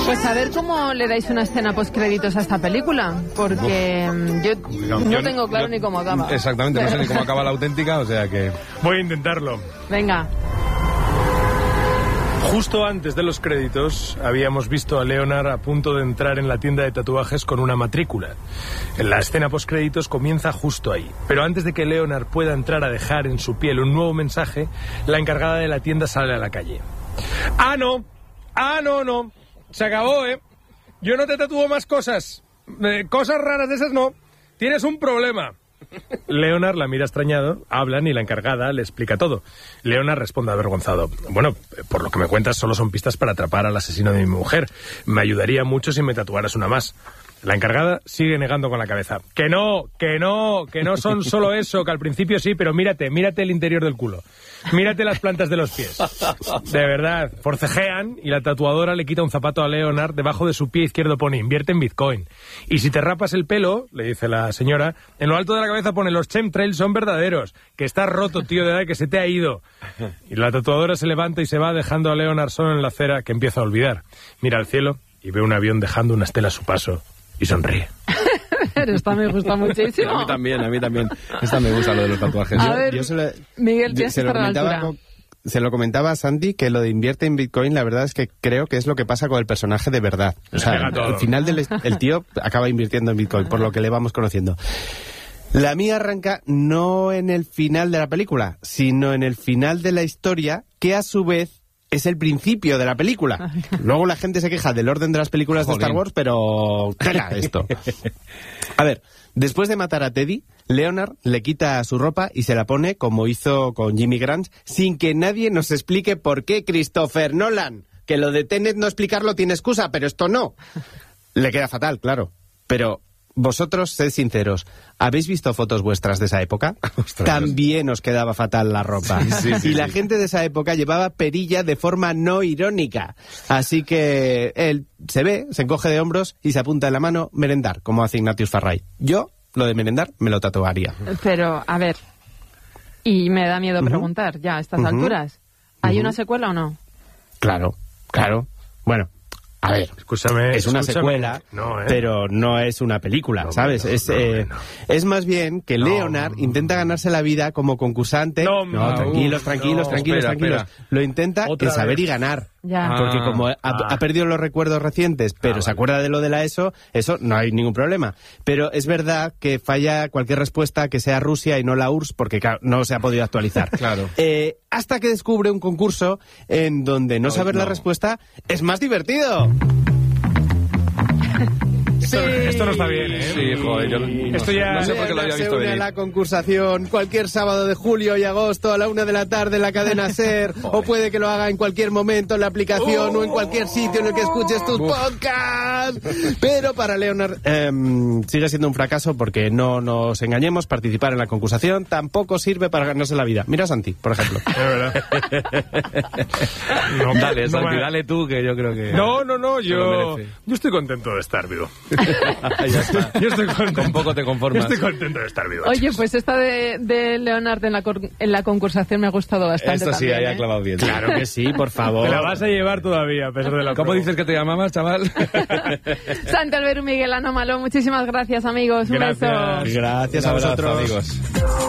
Pues a ver cómo le dais una escena postcréditos a esta película, porque yo no tengo claro ni cómo acaba. Exactamente, no sé ni cómo acaba la auténtica, o sea que... Voy a intentarlo. Venga. Justo antes de los créditos habíamos visto a Leonard a punto de entrar en la tienda de tatuajes con una matrícula. La escena postcréditos comienza justo ahí. Pero antes de que Leonard pueda entrar a dejar en su piel un nuevo mensaje, la encargada de la tienda sale a la calle. ¡Ah, no! Se acabó, ¿eh? Yo no te tatúo más cosas. Cosas raras de esas no. Tienes un problema. Leonard la mira extrañado, hablan y la encargada le explica todo. Leonard responde avergonzado. Bueno, por lo que me cuentas solo son pistas para atrapar al asesino de mi mujer. Me ayudaría mucho si me tatuaras una más. La encargada sigue negando con la cabeza. Que no son solo eso, que al principio sí, pero mírate el interior del culo. Mírate las plantas de los pies. De verdad, forcejean y la tatuadora le quita un zapato a Leonard. Debajo de su pie izquierdo pone invierte en Bitcoin. Y si te rapas el pelo, le dice la señora, en lo alto de la cabeza pone los chemtrails son verdaderos. Que estás roto, tío, de verdad, que se te ha ido. Y la tatuadora se levanta y se va dejando a Leonard solo en la acera, que empieza a olvidar. Mira al cielo y ve un avión dejando una estela a su paso y sonríe. Pero esta me gusta muchísimo. A mí también. Esta me gusta, lo de los tatuajes. Miguel, tienes que estar a la altura. Se lo comentaba a Sandy que lo de invierte en Bitcoin, la verdad es que creo que es lo que pasa con el personaje de verdad. O sea, al final el tío acaba invirtiendo en Bitcoin, por lo que le vamos conociendo. La mía arranca no en el final de la película, sino en el final de la historia, que a su vez es el principio de la película. Luego la gente se queja del orden de las películas de Star Wars, pero tela esto. A ver, después de matar a Teddy, Leonard le quita su ropa y se la pone como hizo con Jimmy Grant, sin que nadie nos explique por qué. Christopher Nolan, que lo de Tenet no explicarlo tiene excusa, pero esto no. Le queda fatal, claro. Pero vosotros, sed sinceros, ¿habéis visto fotos vuestras de esa época? Ostras. También os quedaba fatal la ropa. Sí. Y la gente de esa época llevaba perilla de forma no irónica. Así que él se ve, se encoge de hombros y se apunta en la mano merendar, como hace Ignatius Farray. Yo, lo de merendar, me lo tatuaría. Pero, a ver, y me da miedo preguntar ya a estas alturas, ¿hay una secuela o no? Claro. Bueno, a ver, es una secuela, pero no es una película, ¿sabes? Es más bien que Leonard intenta ganarse la vida como concursante. Tranquilos. Espera. Lo intenta en saber y ganar. Ya. Porque como ha perdido los recuerdos recientes, pero se acuerda de lo de la eso no hay ningún problema. Pero es verdad que falla cualquier respuesta que sea Rusia y no la URSS, porque claro, no se ha podido actualizar. Claro. Hasta que descubre un concurso en donde no saber la respuesta es más divertido. Esto no está bien, ¿eh? Sí, joder, yo no sé por qué lo había visto venir. Se une a la concursación cualquier sábado de julio y agosto a la 1 de la tarde en la cadena SER, o puede que lo haga en cualquier momento en la aplicación o en cualquier sitio en el que escuches tus podcasts. Pero para Leonard sigue siendo un fracaso porque no nos engañemos, participar en la concursación tampoco sirve para ganarse la vida. Mira a Santi, por ejemplo. Es verdad. Dale, Santi, dale tú, que yo creo que... No, yo estoy contento de estar vivo. Ya está. Yo estoy contento. Con poco te conformas. Yo estoy contento de estar vivo. Oye, pues esta de Leonard en la concursación me ha gustado bastante. Esto sí, también, ahí ha clavado bien. Claro que sí, por favor. Te la vas a llevar todavía, a pesar de la ¿Cómo dices que te llamabas, chaval? Santi Alberto, Miguel Anómalo, muchísimas gracias, amigos. Un beso. Gracias a vosotros, amigos.